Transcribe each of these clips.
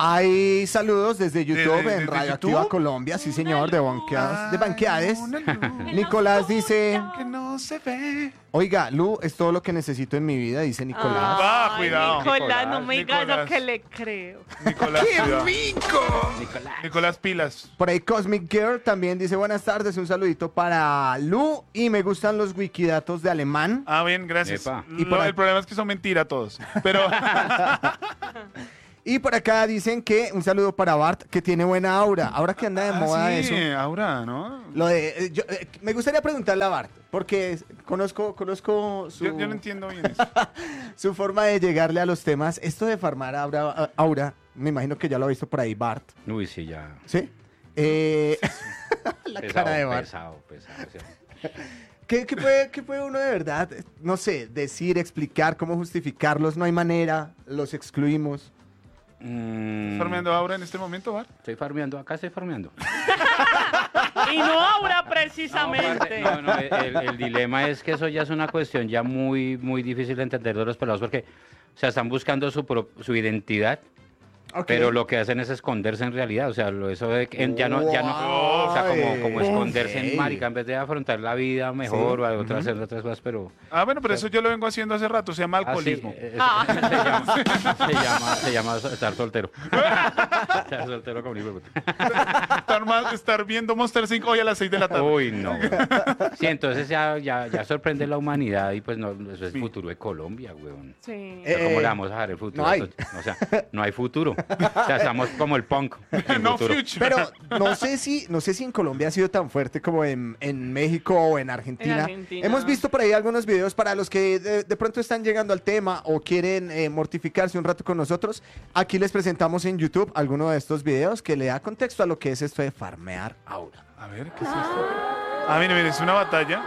Hay saludos desde YouTube de en Radioactiva YouTube? Colombia, sí señor, de Banqueades. Una luz Nicolás dice, que no se ve. oiga, Lu, es todo lo que necesito en mi vida, dice Nicolás. Ah, cuidado. Nicolás, no me digas Nicolás. lo que le creo. Nicolás, cuidado. Nicolás. Nicolás, pilas. Por ahí Cosmic Girl también dice, buenas tardes, un saludito para Lu y me gustan los wikidatos de alemán. Ah, bien, gracias. Epa. Y por El problema es que son mentira todos. Pero Y por acá dicen que un saludo para Bart, que tiene buena aura. Ahora que anda de moda sí, eso. Aura, ¿no? Lo de, me gustaría preguntarle a Bart, porque conozco su, Yo no entiendo bien eso. su forma de llegarle a los temas. Esto de farmar aura, me imagino que ya lo ha visto por ahí Bart. Uy, sí, ya. ¿Sí? La Pesado, cara de Bart. pesado. Sí. ¿Qué puede uno de verdad, no sé, decir, explicar, cómo justificarlos? No hay manera, los excluimos. ¿Farmeando Aura en este momento, Bar? Estoy farmeando, acá estoy farmeando. Y no ahora precisamente. No, el dilema es que eso ya es una cuestión ya muy, muy difícil de entender de los pelados porque, o sea, están buscando su identidad, Ok. pero lo que hacen es esconderse en realidad, o sea, eso de que ya no, o sea, como Ay, esconderse en ok. marica en vez de afrontar la vida mejor Sí. o hacer otras cosas, pero... Ah, bueno, pero eso yo lo vengo haciendo hace rato. Se llama alcoholismo. Se llama estar soltero. Estar soltero con un hijo de puta. Estar viendo Monster 5 hoy a las 6 de la tarde. Uy, no. Sí, entonces ya sorprende la humanidad y pues no, eso es el futuro de Colombia, weón. Sí. O sea, ¿cómo le vamos a dar el futuro? no hay. O sea, no hay futuro. O sea, estamos como el punk. sin No futuro. future. Pero no sé si en Colombia ha sido tan fuerte como en México o en Argentina. En Argentina. Hemos visto por ahí algunos videos para los que de pronto están llegando al tema o quieren mortificarse un rato con nosotros. Aquí les presentamos en YouTube alguno de estos videos que le da contexto a lo que es esto de farmear aura. A ver, ¿qué es esto? Ah, mire, es una batalla.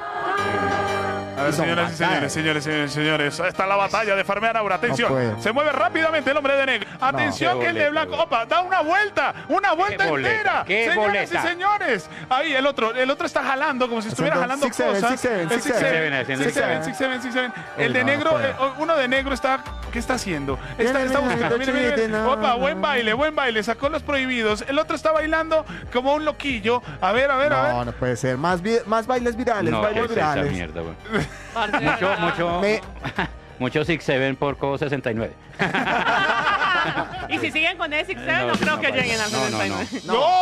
A ver, Y son señoras y batallas. señores. Ahí está la batalla de farmear Aura. Atención. No puede. Se mueve rápidamente el hombre de negro. Atención, Qué que el de boleta, blanco. güey. Opa, da una vuelta boleta, entera. qué Señoras boleta. y señores. Ahí el otro está jalando como si estuviera Haciendo jalando 6-7, cosas. 6-7, El 6-7, haciendo 6-7. El de No, negro, no puede. uno de negro está. ¿Qué está haciendo? Está Mira, buscando. mira, Mire. no, Opa, no. buen baile. Sacó los prohibidos. El otro está bailando como un loquillo. A ver. No puede ser. Más bailes virales, No, ¿qué bailes es esa virales. mierda, weón? Parce, Mucho, Me- mucho 6-7 por co 69. Y si siguen con ese 6 No, no creo no, que parce. lleguen al No, no, 69.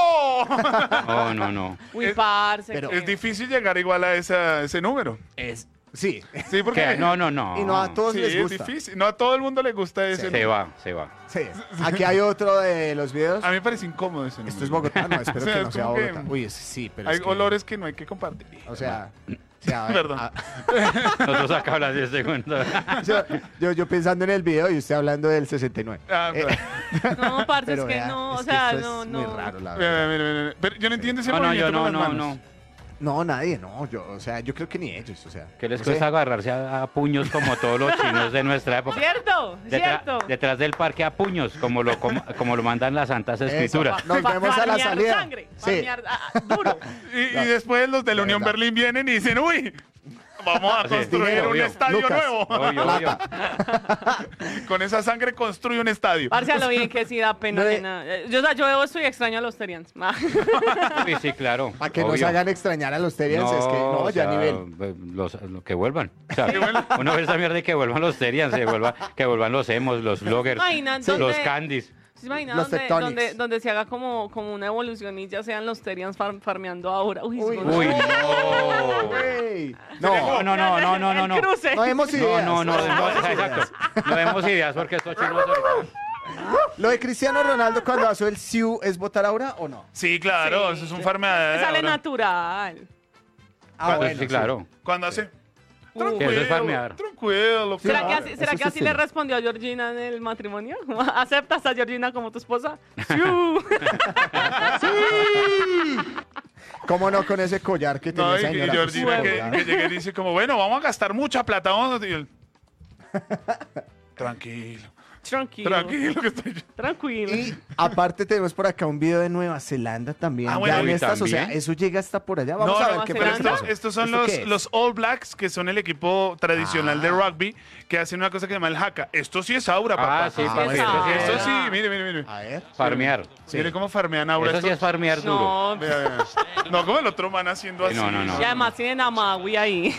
¡No! No. Uy, parce. Pero- Es difícil llegar igual a ese número. Sí. Sí, porque ¿Qué? No. Y no a todos sí, les es gusta. difícil. No a todo el mundo le gusta ese Se número. va. Sí. Aquí hay otro de los videos. A mí me parece incómodo ese número. Esto es Bogotá, no, espero O sea, que es no sea como que Bogotá. Uy, sí, pero Hay es que, olores que no hay que compartir. o sea, Perdón. Nosotros acá hablando 10 segundos. yo pensando en el video y usted hablando del 69. Ah, No, parce, Pero es que vea, no, es o que sea, esto no, es no. muy raro, la verdad. mira. Pero yo no entiendo ese No, movimiento yo con las manos. no. No, nadie, no. Yo creo que ni ellos, o sea. ¿Qué les no sé. cuesta agarrarse a puños como todos los chinos de nuestra época? ¿Cierto? ¿Cierto? Detrás del parque a puños, como lo mandan las santas escrituras. Eso, nos vemos a la Farmear salida. sangre, Sí. farmear, duro. Y después los de la Unión Verdad. Berlín vienen y dicen, uy, vamos a Sí, construir dinero, un obvio. estadio Lucas. nuevo. Obvio. Con esa sangre construye un estadio. Parce, a lo bien que sí da pena, No, nena. Yo estoy extraño a los Terians. Sí, sí, claro. Para que nos obvio. hagan extrañar a los Terians, es que no, o ya sea, nivel. Los que vuelvan. O sea, uno ve esa mierda y que vuelvan los Terians, que vuelvan los emos, los bloggers, Imaginan los donde- candies. ¿Se imagina Los donde, Tectonics. donde se haga como una evolución y ya sean los Terians farmeando ahora? Uy, Uy, Uy, no. güey. No, No. El cruce. no vemos ideas. No, exacto. No vemos ideas porque estos chinos ahorita. Lo de Cristiano Ronaldo cuando hace el Siu, ¿es votar ahora o no? Sí, claro, Sí. eso es un farmeador. Sale natural. Ah, Pues sí, claro. Cuando hace... Que eso es farmear. Tranquilo. ¿Será Claro, que así, eso sí le sirve. respondió a Georgina en el matrimonio? ¿Aceptas a Georgina como tu esposa? ¡Siu! ¿Cómo no con ese collar que tiene No, esa y señora? Georgina Pues, que llega y dice como, bueno, vamos a gastar mucha plata. Vamos a... y él, tranquilo. Tranquilo. Tranquilo que estoy yo. Tranquilo. Y aparte tenemos por acá un video de Nueva Zelanda también. Ah, bueno, ya en y estas, o sea, también. eso llega hasta por allá. Vamos No, a no, ver qué pero pero Zelanda. estos son ¿Esto qué es? los All Blacks, que son el equipo tradicional de rugby, que hacen una cosa que se llama el haka. Esto sí es aura, papá. Sí, Ah, papi, bueno. esto sí es Esto sí, mire. A ver. farmear. Mire cómo farmean aura Eso sí esto. es farmear duro. No, Vea, vea. No, como el otro man haciendo así. No. y además tienen a Maui ahí.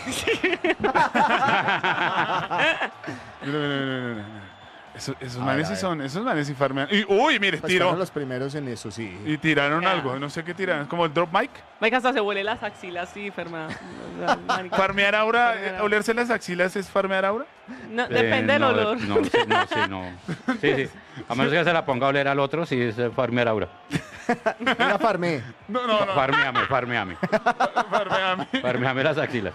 Mire. Esos A manes ver, sí a ver. son, esos manes sí farmean. Y, uy, mire, Pues fueron tiró. los primeros en eso, sí. Y tiraron Ya. algo, no sé qué tiraron. Como el drop mic. Venga, hasta se huele las axilas, sí, enferma. Farmear aura, Farmear aura. olerse las axilas es farmear aura. No, depende del No, olor. No. Sí. A menos que se la ponga a oler al otro, sí es farmear aura. Una farmé. No. Farmeame. Farmeame. Farmeame las axilas.